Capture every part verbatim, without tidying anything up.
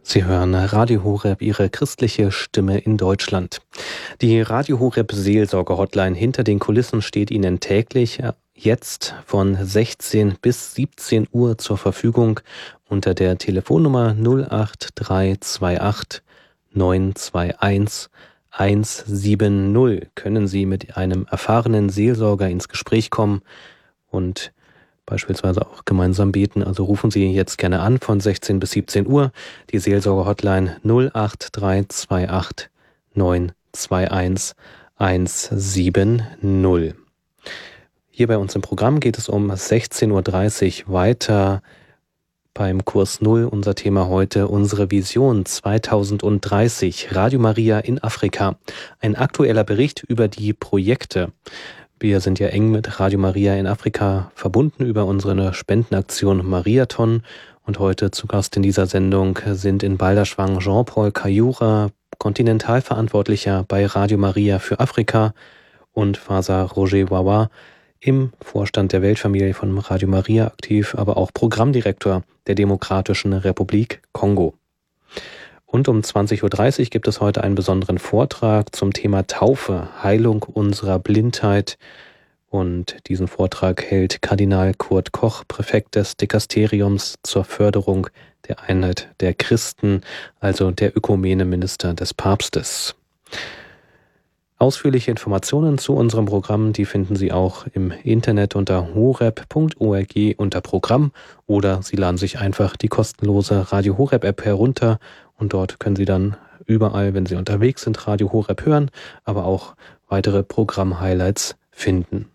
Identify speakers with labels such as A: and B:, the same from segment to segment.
A: Sie hören Radio Horeb, Ihre christliche Stimme in Deutschland. Die Radio Horeb Seelsorge-Hotline hinter den Kulissen steht Ihnen täglich jetzt von sechzehn bis siebzehn Uhr zur Verfügung unter der Telefonnummer null acht drei zwei acht neun zwei eins eins sieben null. Können Sie mit einem erfahrenen Seelsorger ins Gespräch kommen und beispielsweise auch gemeinsam beten. Also rufen Sie jetzt gerne an von sechzehn bis siebzehn Uhr. Die Seelsorge-Hotline null acht drei zwei acht neun zwei eins eins sieben null. Hier bei uns im Programm geht es um sechzehn Uhr dreißig weiter beim Kurs Null. Unser Thema heute: unsere Vision zweitausenddreißig. Radio Maria in Afrika. Ein aktueller Bericht über die Projekte. Wir sind ja eng mit Radio Maria in Afrika verbunden über unsere Spendenaktion Mariathon. Und heute zu Gast in dieser Sendung sind in Balderschwang Jean-Paul Kayura, Kontinentalverantwortlicher bei Radio Maria für Afrika, und Fasa Roger Wawa, im Vorstand der Weltfamilie von Radio Maria aktiv, aber auch Programmdirektor der Demokratischen Republik Kongo. Und um zwanzig Uhr dreißig gibt es heute einen besonderen Vortrag zum Thema Taufe, Heilung unserer Blindheit. Und diesen Vortrag hält Kardinal Kurt Koch, Präfekt des Dikasteriums zur Förderung der Einheit der Christen, also der Ökumeneminister des Papstes. Ausführliche Informationen zu unserem Programm, die finden Sie auch im Internet unter horeb punkt org unter Programm, oder Sie laden sich einfach die kostenlose Radio Horeb App herunter und dort können Sie dann überall, wenn Sie unterwegs sind, Radio Horeb hören, aber auch weitere Programm-Highlights finden.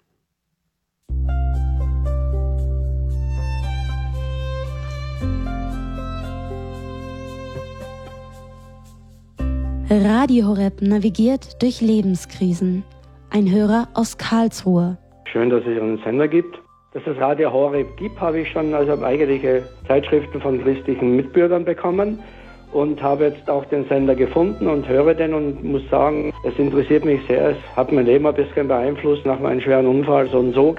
B: Radio Horeb navigiert durch Lebenskrisen. Ein Hörer aus Karlsruhe.
C: Schön, dass es einen Sender gibt. Dass es Radio Horeb gibt, habe ich schon also eigentliche Zeitschriften von christlichen Mitbürgern bekommen und habe jetzt auch den Sender gefunden und höre den und muss sagen, es interessiert mich sehr. Es hat mein Leben ein bisschen beeinflusst nach meinem schweren Unfall. So und so